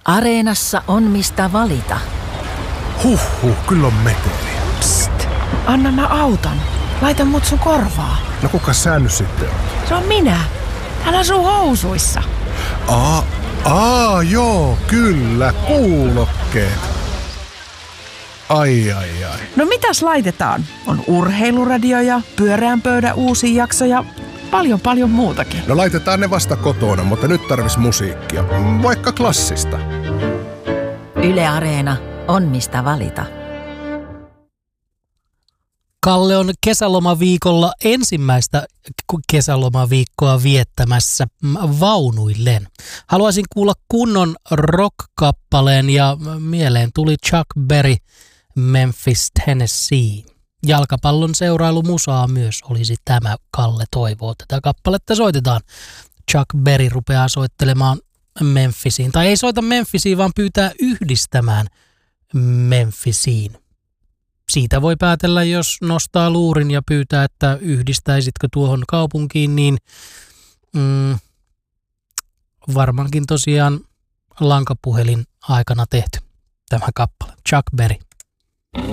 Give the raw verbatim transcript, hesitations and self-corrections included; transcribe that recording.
Areenassa on mistä valita. Huhhuh, kyllä on meteliä. Psst, anna mä autan. Laita mut sun korvaa. No kuka sä nyt sitten on? Se on minä. Hän asuu housuissa. Aa, aa, joo, kyllä, kuulokkeet. Ai, ai, ai. No mitäs laitetaan? On urheiluradio ja pyöreän pöydän uusi jakso ja paljon paljon muutakin. No laitetaan ne vasta kotona, mutta nyt tarvis musiikkia. Vaikka klassista. Yle Areena on mistä valita. Kalle on kesälomaviikolla ensimmäistä kesälomaviikkoa viettämässä vaunuilleen. Haluaisin kuulla kunnon rock-kappaleen ja mieleen tuli Chuck Berry, Memphis, Tennessee. Jalkapallon seurailumusaa myös olisi tämä. Kalle toivoo, tätä kappaletta soitetaan. Chuck Berry rupeaa soittelemaan Memphisiin. Tai ei soita Memphisiin, vaan pyytää yhdistämään Memphisiin. Siitä voi päätellä, jos nostaa luurin ja pyytää, että yhdistäisitkö tuohon kaupunkiin, niin mm, varmaankin tosiaan lankapuhelin aikana tehty tämä kappale. Chuck Berry.